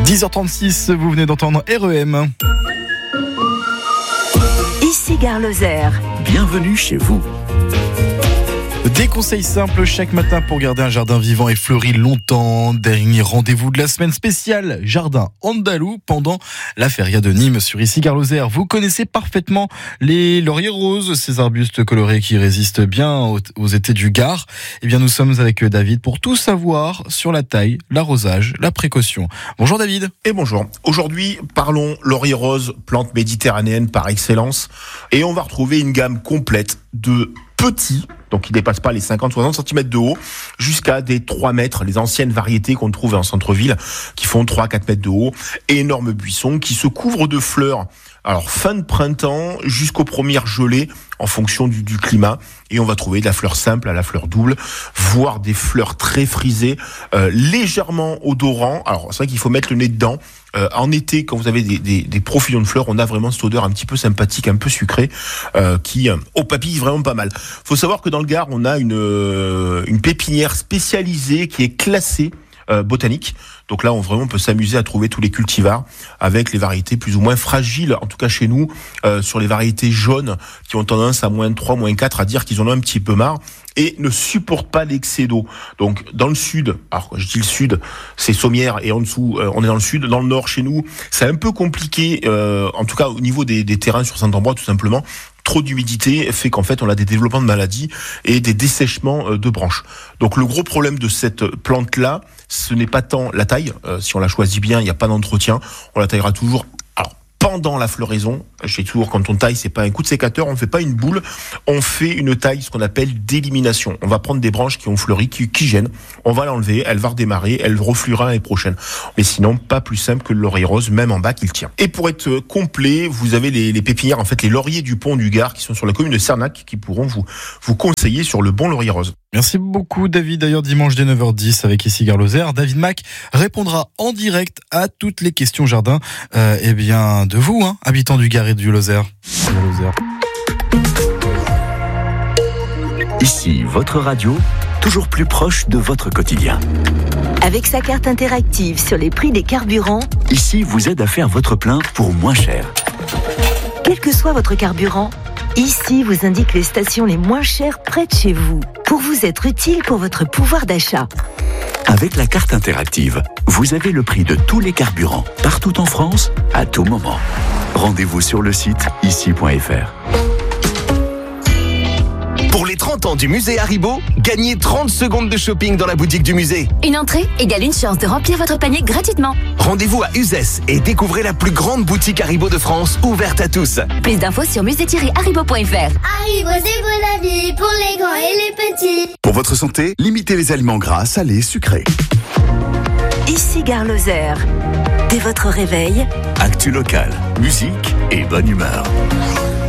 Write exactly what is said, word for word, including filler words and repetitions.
dix heures trente-six, vous venez d'entendre R E M. Ici Gare Lozère. Bienvenue chez vous. Des conseils simples chaque matin pour garder un jardin vivant et fleuri longtemps. Dernier rendez-vous de la semaine spéciale Jardin Andalou pendant la feria de Nîmes sur Ici Gare Lozère. Vous connaissez parfaitement les lauriers roses, ces arbustes colorés qui résistent bien aux, aux étés du Gard. Eh bien, nous sommes avec David pour tout savoir sur la taille, l'arrosage, la précaution. Bonjour David. Et bonjour. Aujourd'hui, parlons laurier rose, plante méditerranéenne par excellence. Et on va retrouver une gamme complète de petits, donc qui ne dépassent pas les cinquante à soixante centimètres de haut, jusqu'à des trois mètres, les anciennes variétés qu'on trouve en centre-ville, qui font trois à quatre mètres de haut, énormes buissons qui se couvrent de fleurs. Alors, fin de printemps jusqu'aux premières gelées, en fonction du, du climat, et on va trouver de la fleur simple à la fleur double, voire des fleurs très frisées, euh, légèrement odorants. Alors, c'est vrai qu'il faut mettre le nez dedans. Euh, en été, quand vous avez des, des, des profilons de fleurs, on a vraiment cette odeur un petit peu sympathique, un peu sucrée, euh, qui euh, au papille vraiment pas mal. Faut savoir que dans le Gard, on a une, euh, une pépinière spécialisée qui est classée euh, botanique. Donc là, on vraiment peut s'amuser à trouver tous les cultivars avec les variétés plus ou moins fragiles, en tout cas chez nous, euh, sur les variétés jaunes qui ont tendance à moins trois, moins quatre, à dire qu'ils en ont un petit peu marre et ne supportent pas l'excès d'eau. Donc dans le sud, alors je dis le sud, c'est Sommières et en dessous, euh, on est dans le sud. Dans le nord, chez nous, c'est un peu compliqué, euh, en tout cas au niveau des, des terrains sur Saint-Ambrois, tout simplement. Trop d'humidité fait qu'en fait on a des développements de maladies et des dessèchements de branches. Donc le gros problème de cette plante-là, ce n'est pas tant la taille. Euh, si on la choisit bien, il n'y a pas d'entretien. On la taillera toujours. Alors pendant la floraison, je sais toujours quand on taille, c'est pas un coup de sécateur, on ne fait pas une boule, on fait une taille, ce qu'on appelle d'élimination. On va prendre des branches qui ont fleuri, qui, qui gênent, on va l'enlever, elle va redémarrer, elle refleurira l'année prochaine. Mais sinon, pas plus simple que le laurier rose, même en bas qu'il tient. Et pour être complet, vous avez les, les pépinières, en fait les lauriers du Pont du Gard qui sont sur la commune de Cernac, qui pourront vous, vous conseiller sur le bon laurier rose. Merci beaucoup David. D'ailleurs, dimanche dès neuf heures dix avec Ici Gare Lozère, David Mac répondra en direct à toutes les questions jardin euh, eh bien, de vous, hein, habitants du Gard et du Lozère. Ici, votre radio, toujours plus proche de votre quotidien. Avec sa carte interactive sur les prix des carburants, Ici vous aide à faire votre plein pour moins cher. quel que soit votre carburant, Ici vous indique les stations les moins chères près de chez vous, pour vous être utile pour votre pouvoir d'achat. Avec la carte interactive, vous avez le prix de tous les carburants, partout en France, à tout moment. Rendez-vous sur le site ici point f r. Pour les trente ans du musée Haribo, gagnez trente secondes de shopping dans la boutique du musée. Une entrée égale une chance de remplir votre panier gratuitement. Rendez-vous à Uzès et découvrez la plus grande boutique Haribo de France, ouverte à tous. Plus d'infos sur musée tiret haribo point f r. Haribo, c'est bon la vie pour les grands et les petits. Pour votre santé, limitez les aliments gras, salés, sucrés. Ici Gare Lozère. Dès votre réveil, Actu local, musique et bonne humeur.